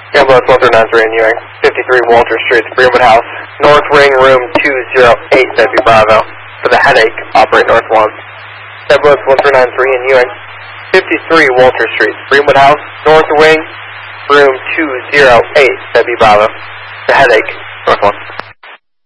Ambulance 1393 in Ewing, 53 Walter Street, Greenwood House, North Ring, room 208, that'd be Bravo. For the headache, operate North 1. Ambulance 1393 in Ewing, 53 Walter Street, Greenwood House, North Wing, room 208, that'd be Bravo. The headache, North 1.